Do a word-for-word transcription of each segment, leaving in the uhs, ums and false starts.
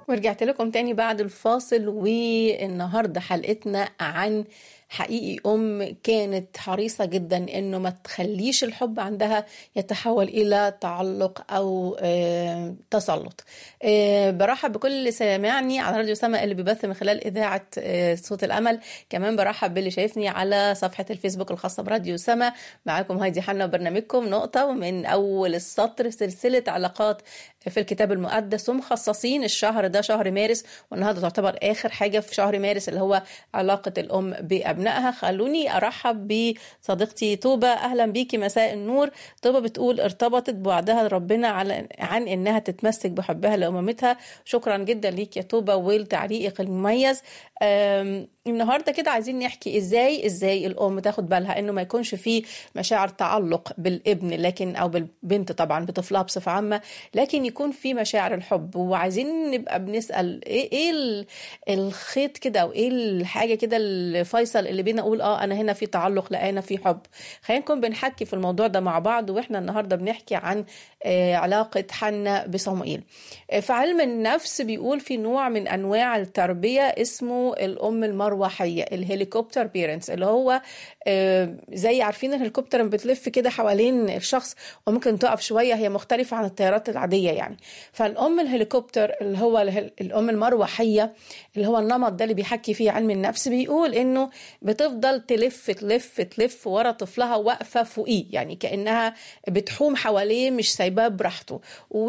ورجعت لكم تاني بعد الفاصل، والنهاردة حلقتنا عن حقيقي أم كانت حريصة جدا إنه ما تخليش الحب عندها يتحول إلى تعلق أو آه تسلط. آه برحب بكل اللي سامعني على راديو سما اللي بيبث من خلال إذاعة آه صوت الأمل. كمان برحب باللي شايفني على صفحة الفيسبوك الخاصة براديو سما. معاكم هايدي حنا وبرنامجكم نقطة من أول السطر، سلسلة علاقات في الكتاب المقدس، ومخصصين الشهر ده شهر مارس، والنهارده تعتبر آخر حاجة في شهر مارس اللي هو علاقة الأم بأبنائها. خلوني أرحب بصديقتي توبة. أهلا بيكي، مساء النور. توبة بتقول ارتبطت بوعدها ربنا على عن إنها تتمسك بحبها لأمومتها. شكرا جدا ليك يا توبة والتعليق المميز. النهارده كده عايزين نحكي ازاي ازاي الام تاخد بالها انه ما يكونش فيه مشاعر تعلق بالابن لكن او بالبنت طبعا بطفلها بصفه عامه، لكن يكون في مشاعر الحب. وعايزين نبقى بنسال ايه ايه الخيط كده او ايه الحاجه كده الفيصل اللي بينا اقول اه انا هنا في تعلق لا انا في حب. خلينا نكون بنحكي في الموضوع ده مع بعض، واحنا النهارده بنحكي عن آه علاقه حنا بصموئيل. آه في علم النفس بيقول في نوع من انواع التربيه اسمه الام المروحيه، الهليكوبتر بيرنتس، اللي هو آه زي عارفين الهليكوبتر بتلف كده حوالين الشخص وممكن تقف شويه، هي مختلفه عن الطيارات العاديه يعني. فالام الهليكوبتر اللي هو الام المروحيه اللي هو النمط ده اللي بيحكي فيه علم النفس، بيقول انه بتفضل تلف تلف تلف ورا طفلها واقفه فوقيه، يعني كانها بتحوم حواليه مش سايباه براحته.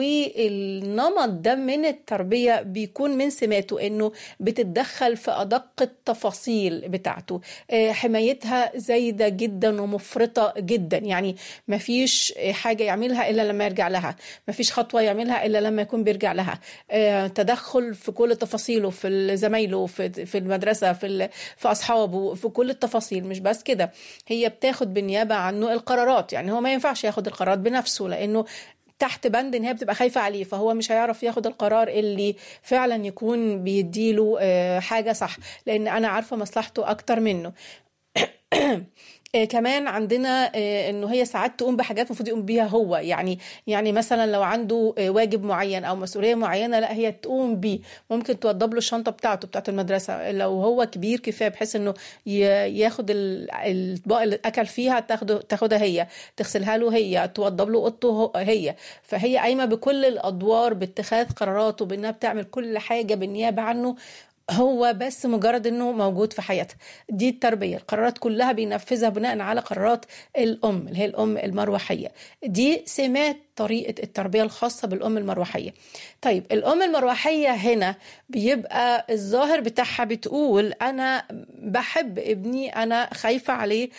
والنمط ده من التربيه بيكون من سماته انه بتتدخل في ادق التفاصيل بتاعته، حمايتها زايده جدا ومفرطه جدا، يعني ما فيش حاجه يعملها الا لما يرجع لها، ما فيش خطوه يعملها الا لما يكون بيرجع لها، تدخل في كل تفاصيله، في زمايله، في في المدرسه، في في اصحابه، في كل التفاصيل. مش بس كده، هي بتاخد بالنيابه عنه القرارات، يعني هو ما ينفعش ياخد القرارات بنفسه لانه تحت بند ان هي بتبقى خايفه عليه، فهو مش هيعرف ياخد القرار اللي فعلا يكون بيديله حاجه صح، لان انا عارفه مصلحته اكتر منه. كمان عندنا انه هي ساعات تقوم بحاجات المفروض يقوم بيها هو، يعني يعني مثلا لو عنده واجب معين او مسؤوليه معينه لا هي تقوم بيه. ممكن توضب له الشنطه بتاعته بتاعت المدرسه لو هو كبير كفايه بحيث انه ياخد الاطباق اللي اكل فيها تاخده تاخدها هي، تغسلها له هي، توضب له اوضته هي. فهي قايمه بكل الادوار باتخاذ قراراته بانها بتعمل كل حاجه بالنيابه عنه، هو بس مجرد انه موجود في حياتها. دي التربيه، القرارات كلها بينفذها بناء على قرارات الام اللي هي الام المروحيه. دي سمات طريقه التربيه الخاصه بالام المروحيه. طيب الام المروحيه هنا بيبقى الظاهر بتاعها بتقول انا بحب ابني، انا خايفه عليه،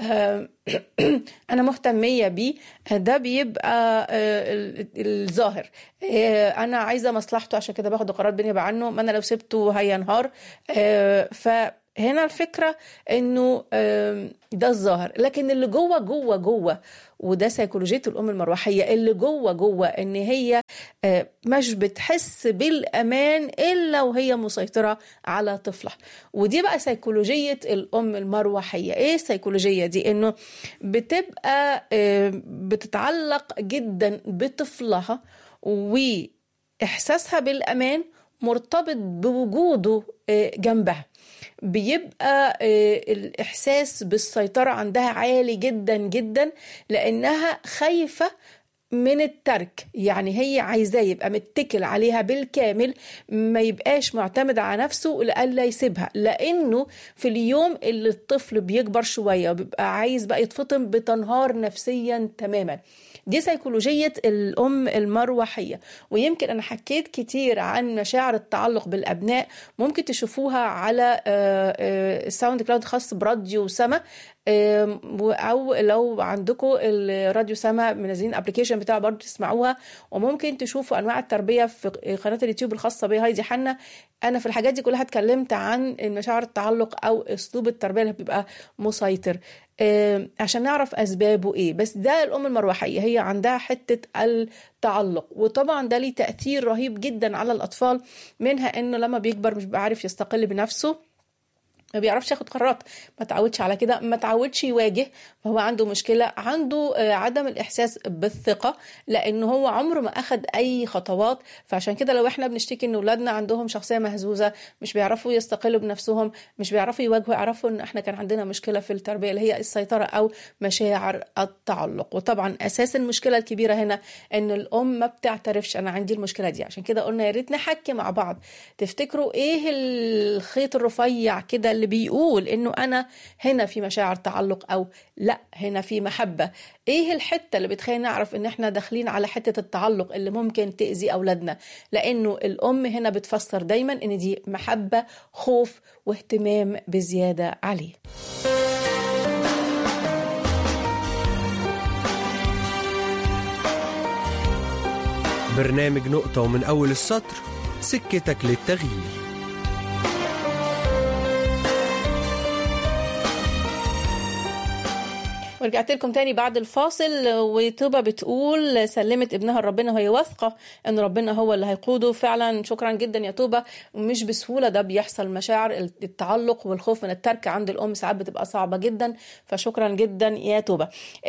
انا مهتميه بيه. ده بيبقى الظاهر، انا عايزه مصلحته عشان كده باخد قرارات بيني عنه، ما انا لو سبته هينهار. فهنا الفكره انه ده الظاهر، لكن اللي جوه جوه جوه وده سيكولوجية الأم المروحية، اللي جوه جوه إن هي مش بتحس بالأمان إلا وهي مسيطرة على طفلها. ودي بقى سيكولوجية الأم المروحية. إيه السيكولوجية دي؟ إنه بتبقى بتتعلق جدا بطفلها وإحساسها بالأمان مرتبط بوجوده جنبها. بيبقى الإحساس بالسيطرة عندها عالي جدا جدا لأنها خايفة من الترك، يعني هي عايزاه يبقى متكل عليها بالكامل، ما يبقاش معتمد على نفسه لألا يسيبها، لأنه في اليوم اللي الطفل بيكبر شوية وبيبقى عايز بقى يتفطم بتنهار نفسيا تماما. دي سيكولوجية الأم المروحية. ويمكن أنا حكيت كتير عن مشاعر التعلق بالأبناء، ممكن تشوفوها على الساوند كلاود خاص براديو سما، او لو عندكم الراديو سما منزلين ابلكيشن بتاعه برضه تسمعوها. وممكن تشوفوا انواع التربيه في قناه اليوتيوب الخاصه بي هايدي حنا. انا في الحاجات دي كلها اتكلمت عن مشاعر التعلق او اسلوب التربيه اللي بيبقى مسيطر عشان نعرف اسبابه ايه. بس ده الام المروحيه هي عندها حته التعلق، وطبعا ده ليه تاثير رهيب جدا على الاطفال، منها انه لما بيكبر مش بيعرف يستقل بنفسه، ما بيعرفش ياخد قرارات، ما تعودش على كده، ما تعودش يواجه، فهو عنده مشكلة، عنده عدم الإحساس بالثقة لأنه هو عمره ما أخد أي خطوات. فعشان كده لو احنا بنشتكي إن أولادنا عندهم شخصية مهزوزة، مش بيعرفوا يستقلوا بنفسهم، مش بيعرفوا يواجهوا، يعرفوا إن احنا كان عندنا مشكلة في التربية اللي هي السيطرة أو مشاعر التعلق. وطبعا أساس المشكلة الكبيرة هنا إن الأم ما بتعترفش أنا عندي المشكلة دي. عشان كده قلنا يا ريت نحكي مع بعض، تفتكروا إيه الخيط الرفيع كده اللي بيقول إنه أنا هنا في مشاعر تعلق أو لا هنا في محبة؟ ايه الحتة اللي بتخلينا نعرف ان احنا داخلين على حتة التعلق اللي ممكن تأذي اولادنا؟ لانه الام هنا بتفسر دايما ان دي محبة، خوف، واهتمام بزيادة عليه. برنامج نقطة ومن اول السطر، سكتك للتغيير. ورجعت لكم تاني بعد الفاصل. وتوبة بتقول سلمت ابنها لربنا وهي واثقة ان ربنا هو اللي هيقوده. فعلا شكرا جدا يا توبة. ومش بسهولة ده بيحصل، مشاعر التعلق والخوف من الترك عند الام ساعات بتبقى صعبة جدا، فشكرا جدا يا توبة.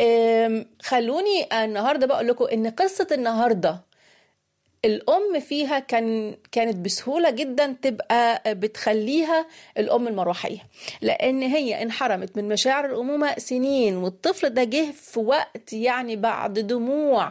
خلوني النهاردة بقول لكم ان قصة النهاردة الأم فيها كان كانت بسهولة جدا تبقى بتخليها الأم المروحية، لأن هي انحرمت من مشاعر الأمومة سنين، والطفل ده جه في وقت يعني بعد دموع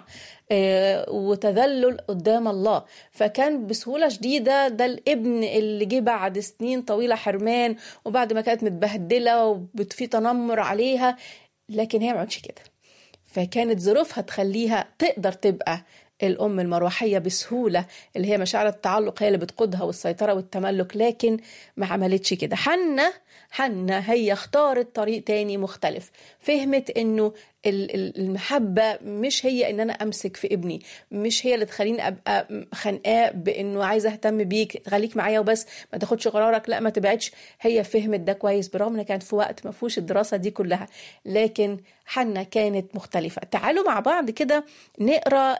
وتذلل قدام الله. فكان بسهولة شديدة ده الابن اللي جه بعد سنين طويلة حرمان، وبعد ما كانت متبهدلة وفي تنمر عليها، لكن هي ما عملتش كده. فكانت ظروفها تخليها تقدر تبقى الأم المروحية بسهولة، اللي هي مشاعر التعلق هي اللي بتقودها والسيطرة والتملك، لكن ما عملتش كده. حنة حنة هي اختارت طريق تاني مختلف، فهمت انه المحبة مش هي ان انا امسك في ابني، مش هي اللي تخليني ابقى خنقاه بانه عايزة اهتم بيك، خليك معايا وبس، ما تاخدش قرارك، لا ما تبعدش. هي فهمت ده كويس برغم انها كانت في وقت ما فيهوش الدراسة دي كلها، لكن حنة كانت مختلفة. تعالوا مع بعض كده نقرأ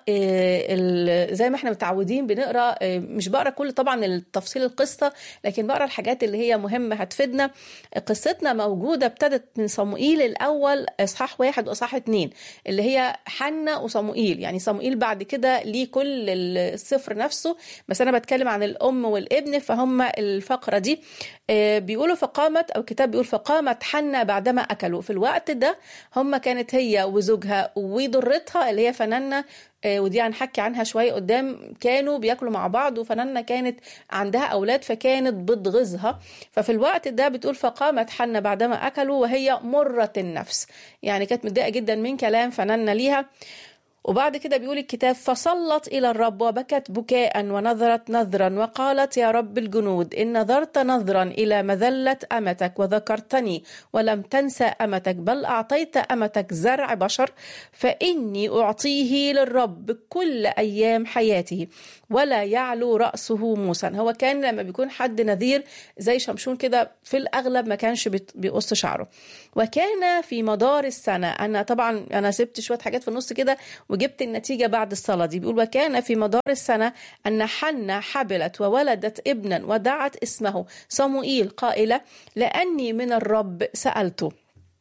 زي ما احنا متعودين بنقرأ، مش بقرأ كل طبعا التفصيل القصة، لكن بقرأ الحاجات اللي هي مهمة هتفيدنا. قصتنا موجودة ابتدت من صموئيل الأول إصحاح واحد وإصحاح اتنين، اللي هي حنة وصموئيل. يعني صموئيل بعد كده ليه كل السفر نفسه، بس أنا بتكلم عن الأم والابن، فهم الفقرة دي بيقولوا فقامت، أو كتاب بيقول فقامت حنة بعدما أكلوا. في الوقت ده هم كانت هي وزوجها وضرتها اللي هي فنانة، ودي هنحكي عنها شوية قدام، كانوا بياكلوا مع بعض، وفنانة كانت عندها أولاد فكانت بتغيظها. ففي الوقت ده بتقول فقامت حنة بعدما أكلوا وهي مرة النفس، يعني كانت متضايقة جدا من كلام فنانة ليها. وبعد كده بيقول الكتاب فصلت إلى الرب وبكت بكاء ونظرت نظرا وقالت يا رب الجنود إن نظرت نظرا إلى مذلة أمتك وذكرتني ولم تنسى أمتك، بل أعطيت أمتك زرع بشر، فإني أعطيه للرب كل أيام حياته ولا يعلو رأسه موسى. هو كان لما بيكون حد نذير زي شمشون كده في الأغلب ما كانش بيقص شعره. وكان في مدار السنة، أنا طبعا أنا سبت شوية حاجات في النص كده وجبت النتيجة بعد الصلاة دي. بيقول وكان في مدار السنة أن حنة حبلت وولدت ابنا ودعت اسمه صموئيل قائلة لأني من الرب سألته.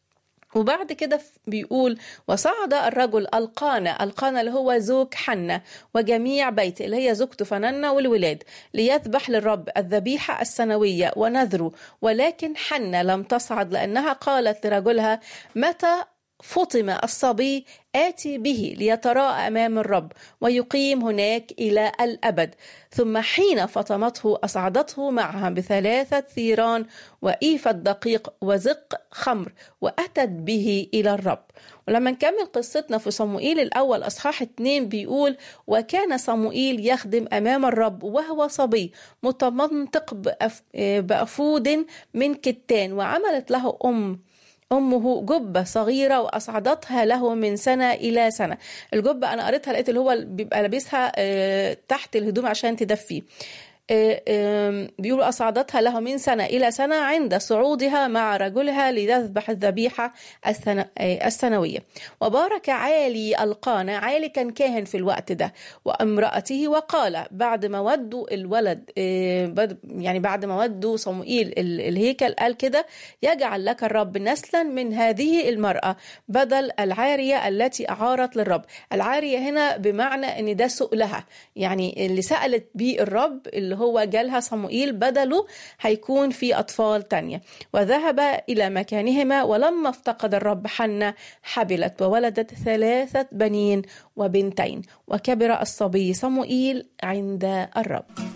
وبعد كده بيقول وصعد الرجل القانا، القانا اللي هو زوج حنة وجميع بيته اللي هي زوجته فنانة والولاد، ليذبح للرب الذبيحة السنوية ونذره، ولكن حنة لم تصعد لأنها قالت لرجلها متى فطم الصبي آتي به ليتراءى أمام الرب ويقيم هناك إلى الأبد. ثم حين فطمته أصعدته معها بثلاثة ثيران وإيفة دقيق وزق خمر وأتت به إلى الرب. ولما نكمل قصتنا في صموئيل الأول أصحاح اتنين بيقول وكان صموئيل يخدم أمام الرب وهو صبي متمنطق بأفود من كتان، وعملت له أم أمه جبة صغيرة وأصعدتها له من سنة إلى سنة. الجبة أنا قريتها لقيت اللي هو بيبقى لابسها تحت الهدوم عشان تدفيه. بيقولوا أصعدتها له من سنة إلى سنة عند صعودها مع رجلها لتذبح الذبيحة السنوية. وبارك عالي القانا، عالي كان كاهن في الوقت ده، وامرأته، وقال بعد ما ودوا الولد يعني بعد ما ودوا صموئيل الهيكل قال كده: يجعل لك الرب نسلا من هذه المرأة بدل العارية التي أعارت للرب. العارية هنا بمعنى ان ده سؤلها، يعني اللي سألت بيه الرب اللي هو جالها صموئيل بدله هيكون في أطفال تانية. وذهب إلى مكانهما، ولما افتقد الرب حنة حبلت وولدت ثلاثة بنين وبنتين، وكبر الصبي صموئيل عند الرب.